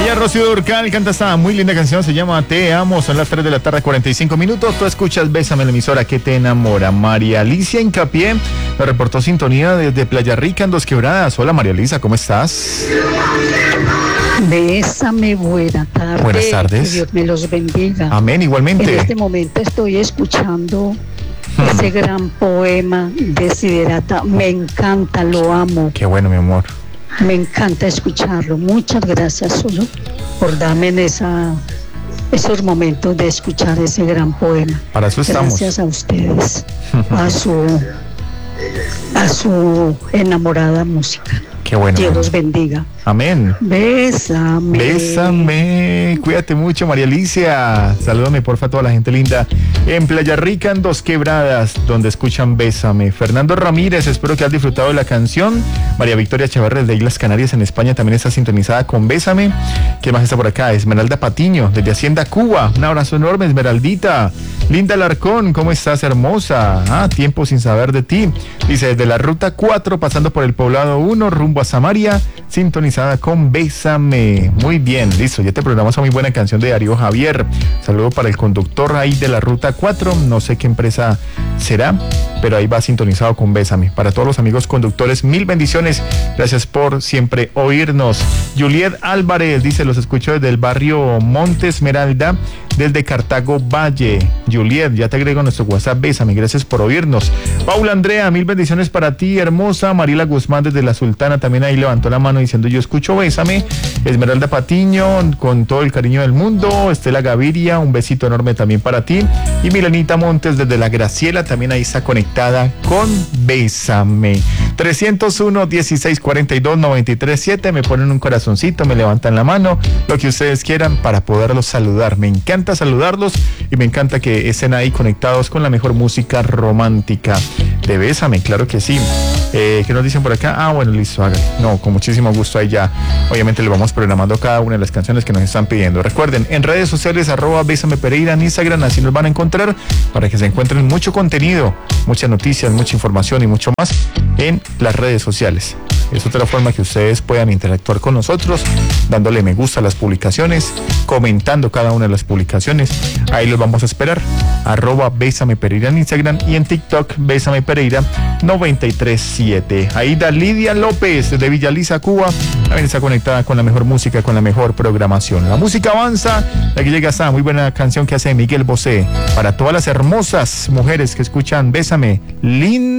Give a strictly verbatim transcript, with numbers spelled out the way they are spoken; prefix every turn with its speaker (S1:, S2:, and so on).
S1: Ella, Rocío Dúrcal, canta esta muy linda canción, se llama Te Amo, son las tres de la tarde, cuarenta y cinco minutos. Tú escuchas Bésame, la emisora que te enamora. María Alicia Hincapié me reportó sintonía desde Playa Rica en Dos Quebradas. Hola María Alicia, ¿cómo estás?
S2: Bésame, buena tarde.
S1: Buenas tardes.
S2: Que Dios me los bendiga.
S1: Amén, igualmente.
S2: En este momento estoy escuchando hmm. ese gran poema Desiderata. Me encanta, lo amo.
S1: Qué bueno, mi amor.
S2: Me encanta escucharlo. Muchas gracias, solo por darme en esa, esos momentos de escuchar ese gran poema.
S1: Para eso estamos.
S2: Gracias a ustedes, a su, a su enamorada música.
S1: Qué bueno.
S2: Dios los bendiga.
S1: Amén.
S2: Bésame.
S1: Bésame. Cuídate mucho, María Alicia. Salúdame, porfa, a toda la gente linda en Playa Rica, en Dos Quebradas, donde escuchan Bésame. Fernando Ramírez, espero que has disfrutado de la canción. María Victoria Chavarres de Islas Canarias, en España, también está sintonizada con Bésame. ¿Qué más está por acá? Esmeralda Patiño, desde Hacienda, Cuba. Un abrazo enorme, Esmeraldita. Linda Alarcón, ¿cómo estás, hermosa? Ah, tiempo sin saber de ti. Dice, desde la ruta cuatro, pasando por el poblado uno, rumbo a Samaria, sintonizada con Bésame. Muy bien, listo, ya te programamos una muy buena canción de Darío Javier. Saludo para el conductor ahí de la ruta cuatro, no sé qué empresa será, pero ahí va sintonizado con Bésame. Para todos los amigos conductores, mil bendiciones, gracias por siempre oírnos. Juliet Álvarez dice, los escucho desde el barrio Monte Esmeralda, desde Cartago Valle. Juliet, ya te agrego a nuestro WhatsApp, Bésame, gracias por oírnos. Paula Andrea, mil bendiciones para ti, hermosa. Mariela Guzmán desde La Sultana, también ahí levantó la mano diciendo, yo escucho Bésame. Esmeralda Patiño, con todo el cariño del mundo. Estela Gaviria, un besito enorme también para ti. Y Milenita Montes desde La Graciela, también ahí está conectada con Bésame. trescientos uno, dieciséis cuarenta y dos, noventa y tres siete, me ponen un corazoncito, me levantan la mano, lo que ustedes quieran para poderlos saludar. Me encanta saludarlos y me encanta que estén ahí conectados con la mejor música romántica de Bésame, claro que sí. Eh, ¿Qué nos dicen por acá? Ah, bueno, listo, hágale. No, con muchísimo gusto ahí ya. Obviamente le vamos programando cada una de las canciones que nos están pidiendo. Recuerden, en redes sociales, arroba Bésame Pereira en Instagram, así nos van a encontrar para que se encuentren mucho contenido, muchas noticias, mucha información y mucho más en las redes sociales. Es otra forma que ustedes puedan interactuar con nosotros, dándole me gusta a las publicaciones, comentando cada una de las publicaciones. Ahí los vamos a esperar. Arroba Bésame Pereira en Instagram y en TikTok, Bésame Pereira noventa y tres siete. Ahí da Lidia López de Villaliza, Cuba. También está conectada con la mejor música, con la mejor programación. La música avanza. Aquí llega esta muy buena canción que hace Miguel Bosé para todas las hermosas mujeres que escuchan Bésame. Linda.